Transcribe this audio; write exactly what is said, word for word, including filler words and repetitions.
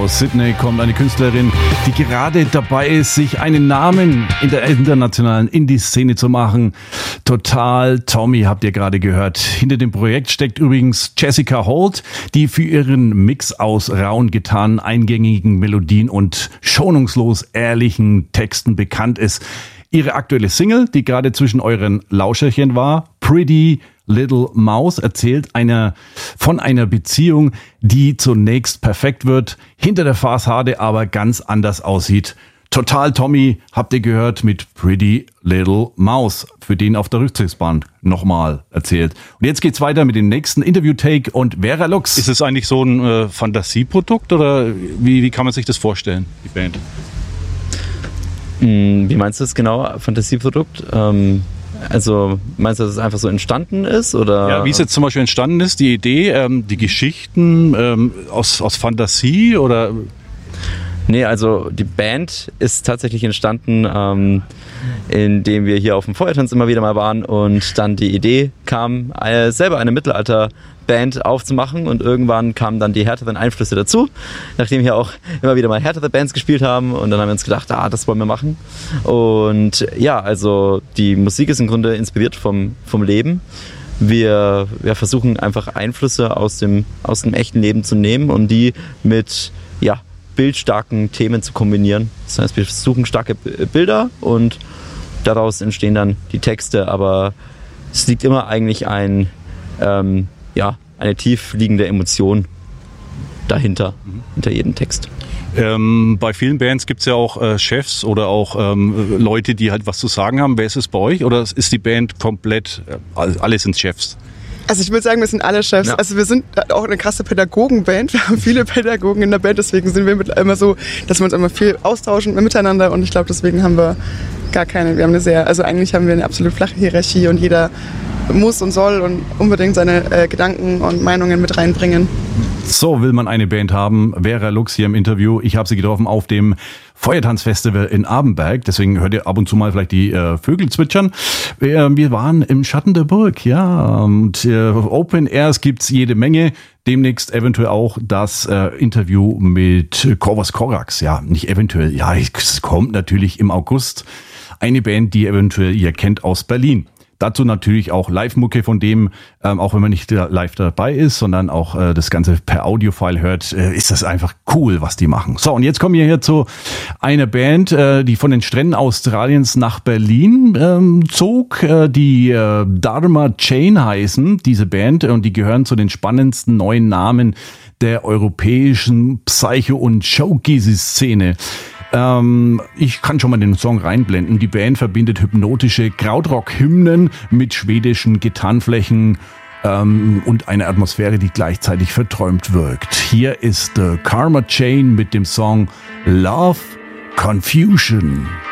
Aus Sydney kommt eine Künstlerin, die gerade dabei ist, sich einen Namen in der internationalen Indie-Szene zu machen. Total Tommy habt ihr gerade gehört. Hinter dem Projekt steckt übrigens Jessica Holt, die für ihren Mix aus rauen Gitarren, eingängigen Melodien und schonungslos ehrlichen Texten bekannt ist. Ihre aktuelle Single, die gerade zwischen euren Lauscherchen war, Pretty Little Mouse, erzählt einer von einer Beziehung, die zunächst perfekt wird, hinter der Fassade aber ganz anders aussieht. Total Tommy habt ihr gehört mit Pretty Little Mouse, für den auf der Rückzugsbahn nochmal erzählt. Und jetzt geht's weiter mit dem nächsten Interview-Take und Vera Lux. Ist es eigentlich so ein äh, Fantasieprodukt oder wie, wie kann man sich das vorstellen, die Band? Wie meinst du das genau, Fantasieprodukt? Ähm, also meinst du, dass es einfach so entstanden ist? Oder? Ja, wie es jetzt zum Beispiel entstanden ist, die Idee, ähm, die Geschichten ähm, aus, aus Fantasie oder... Nee, also die Band ist tatsächlich entstanden, ähm, indem wir hier auf dem Feuertanz immer wieder mal waren und dann die Idee kam, äh, selber eine Mittelalter-Band aufzumachen und irgendwann kamen dann die härteren Einflüsse dazu, nachdem wir auch immer wieder mal härtere Bands gespielt haben und dann haben wir uns gedacht, ah, das wollen wir machen. Und ja, also die Musik ist im Grunde inspiriert vom, vom Leben. Wir, wir versuchen einfach Einflüsse aus dem, aus dem echten Leben zu nehmen und die mit, ja, bildstarken Themen zu kombinieren. Das heißt, wir suchen starke Bilder und daraus entstehen dann die Texte, aber es liegt immer eigentlich ein, ähm, ja, eine tief liegende Emotion dahinter, mhm. hinter jedem Text. Ähm, bei vielen Bands gibt es ja auch äh, Chefs oder auch ähm, Leute, die halt was zu sagen haben. Wer ist es bei euch? Oder ist die Band komplett, äh, alle sind Chefs? Also ich würde sagen, wir sind alle Chefs. Ja. Also wir sind auch eine krasse Pädagogenband. Wir haben viele Pädagogen in der Band, deswegen sind wir immer so, dass wir uns immer viel austauschen miteinander und ich glaube, deswegen haben wir gar keine, wir haben eine sehr, also eigentlich haben wir eine absolut flache Hierarchie und jeder muss und soll und unbedingt seine äh, Gedanken und Meinungen mit reinbringen. So will man eine Band haben. Vera Lux hier im Interview. Ich habe sie getroffen auf dem Feuertanzfestival in Abenberg. Deswegen hört ihr ab und zu mal vielleicht die äh, Vögel zwitschern. Wir, wir waren im Schatten der Burg, ja. Und äh, Open Airs gibt's jede Menge. Demnächst eventuell auch das äh, Interview mit Corvus Corax. Ja, nicht eventuell. Ja, es kommt natürlich im August. Eine Band, die eventuell ihr kennt aus Berlin. Dazu natürlich auch Live-Mucke von dem, ähm, auch wenn man nicht live dabei ist, sondern auch äh, das Ganze per Audio-File hört, äh, ist das einfach cool, was die machen. So, und jetzt kommen wir hier zu einer Band, äh, die von den Stränden Australiens nach Berlin ähm, zog, äh, die äh, Dharma Chain heißen, diese Band, und die gehören zu den spannendsten neuen Namen der europäischen Psycho- und Showgeezy-Szene. Ähm, ich kann schon mal den Song reinblenden. Die Band verbindet hypnotische Krautrock-Hymnen mit schwedischen Gitarrenflächen ähm, und eine Atmosphäre, die gleichzeitig verträumt wirkt. Hier ist The Karma Chain mit dem Song Love Confusion.